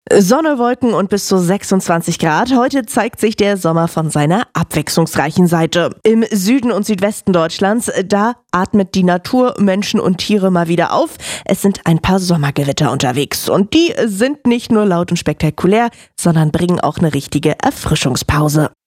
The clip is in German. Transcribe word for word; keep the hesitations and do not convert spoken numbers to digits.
Sonne, Wolken und bis zu sechsundzwanzig Grad. Heute zeigt sich der Sommer von seiner abwechslungsreichen Seite. Im Süden und Südwesten Deutschlands, da atmet die Natur, Menschen und Tiere mal wieder auf. Es sind ein paar Sommergewitter unterwegs. Und die sind nicht nur laut und spektakulär, sondern bringen auch eine richtige Erfrischungspause.